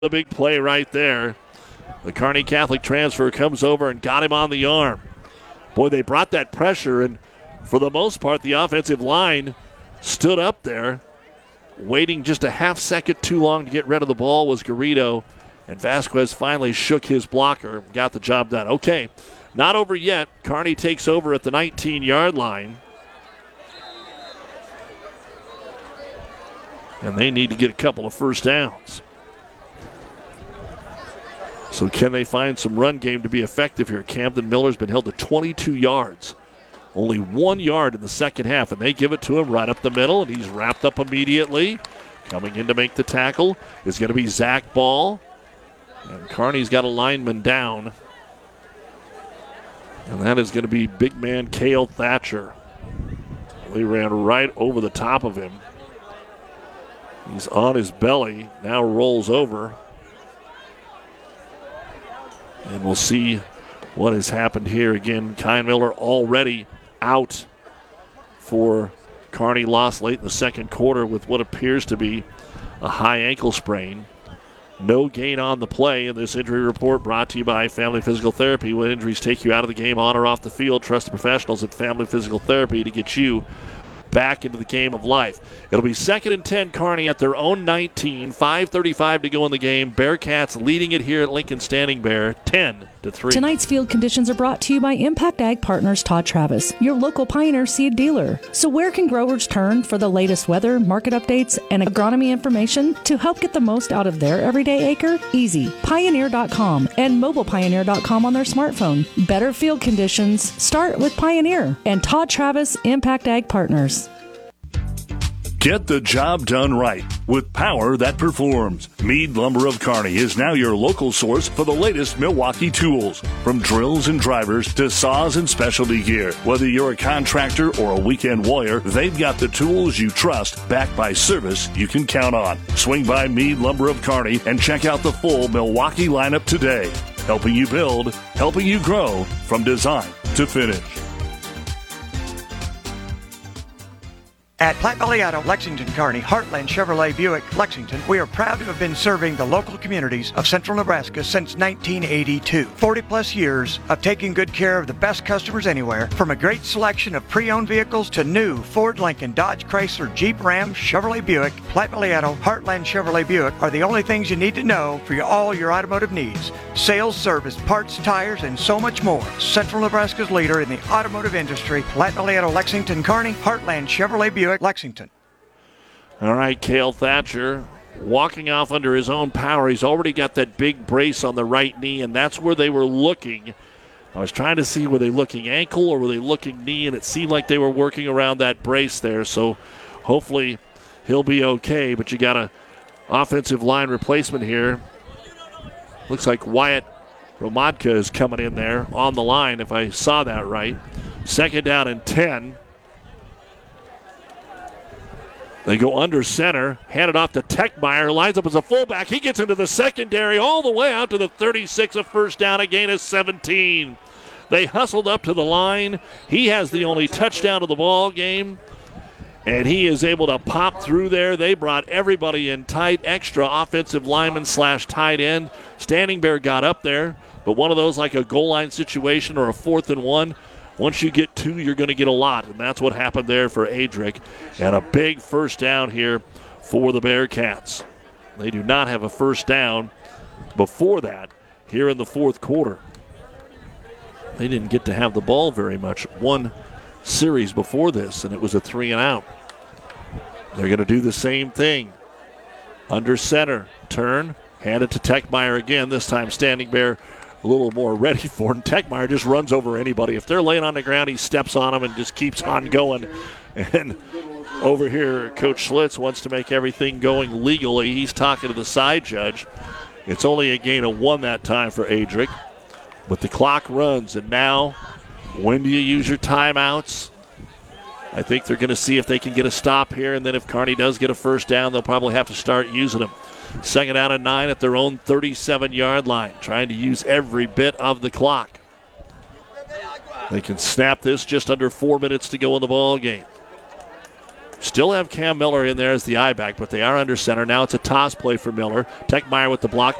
The big play right there. The Kearney Catholic transfer comes over and got him on the arm. Boy, they brought that pressure, and for the most part, the offensive line stood up there. Waiting just a half second too long to get rid of the ball was Garrido, and Vasquez finally shook his blocker, got the job done. Okay, not over yet. Kearney takes over at the 19-yard line. And they need to get a couple of first downs. So can they find some run game to be effective here? Camden Miller's been held to 22 yards. Only 1 yard in the second half, and they give it to him right up the middle, and he's wrapped up immediately. Coming in to make the tackle is going to be Zach Ball. And Kearney's got a lineman down. And that is going to be big man Cale Thatcher. They ran right over the top of him. He's on his belly, now rolls over. And we'll see what has happened here. Again, Kyle Miller already out for Kearney. Lost late in the second quarter with what appears to be a high ankle sprain. No gain on the play. In this injury report brought to you by Family Physical Therapy. When injuries take you out of the game, on or off the field, trust the professionals at Family Physical Therapy to get you back into the game of life. It'll be 2nd and 10, Kearney at their own 19. 5:35 to go in the game. Bearcats leading it here at Lincoln Standing Bear, 10-3. Tonight's field conditions are brought to you by Impact Ag Partners Todd Travis, your local Pioneer seed dealer. So where can growers turn for the latest weather, market updates, and agronomy information to help get the most out of their everyday acre? Easy. Pioneer.com and mobilepioneer.com on their smartphone. Better field conditions start with Pioneer and Todd Travis Impact Ag Partners. Get the job done right with power that performs. Meade Lumber of Kearney is now your local source for the latest Milwaukee tools. From drills and drivers to saws and specialty gear. Whether you're a contractor or a weekend warrior, they've got the tools you trust, backed by service you can count on. Swing by Meade Lumber of Kearney and check out the full Milwaukee lineup today. Helping you build, helping you grow, from design to finish. At Platte Valley Auto, Lexington, Kearney, Heartland Chevrolet Buick, Lexington, we are proud to have been serving the local communities of central Nebraska since 1982. 40 plus years of taking good care of the best customers anywhere, from a great selection of pre-owned vehicles to new Ford, Lincoln, Dodge, Chrysler, Jeep, Ram, Chevrolet Buick. Platte Valley Auto, Heartland Chevrolet Buick are the only things you need to know for all your automotive needs. Sales, service, parts, tires, and so much more. Central Nebraska's leader in the automotive industry, Platte Valley Auto, Lexington, Kearney, Heartland Chevrolet Buick, Lexington. All right, Cale Thatcher walking off under his own power. He's already got that big brace on the right knee, and that's where they were looking. I was trying to see, were they looking ankle or were they looking knee, and it seemed like they were working around that brace there, so hopefully he'll be okay. But you got an offensive line replacement here. Looks like Wyatt Romadka is coming in there on the line, if I saw that right. 2nd down and 10. They go under center, hand it off to Techmeyer, lines up as a fullback. He gets into the secondary all the way out to the 36, a first down, a gain of 17. They hustled up to the line. He has the only touchdown of the ball game, and he is able to pop through there. They brought everybody in tight, extra offensive lineman / tight end. Standing Bear got up there, but one of those like a goal line situation or a 4th and 1, once you get 2, you're going to get a lot, and that's what happened there for Adric. And a big first down here for the Bearcats. They do not have a first down before that here in the fourth quarter. They didn't get to have the ball very much. One series before this, and it was a 3 and out. They're going to do the same thing. Under center, turn, hand it to Techmeyer again. This time Standing Bear a little more ready for it. Techmeyer just runs over anybody. If they're laying on the ground, he steps on them and just keeps on going. And over here, Coach Schlitz wants to make everything going legally. He's talking to the side judge. It's only a gain of 1 that time for Adric. But the clock runs, and now when do you use your timeouts? I think they're going to see if they can get a stop here, and then if Kearney does get a first down, they'll probably have to start using them. 2nd down and 9 at their own 37-yard line, trying to use every bit of the clock. They can snap this just under 4 minutes to go in the ball game. Still have Cam Miller in there as the I-back, but they are under center. Now it's a toss play for Miller. Techmeyer with the block.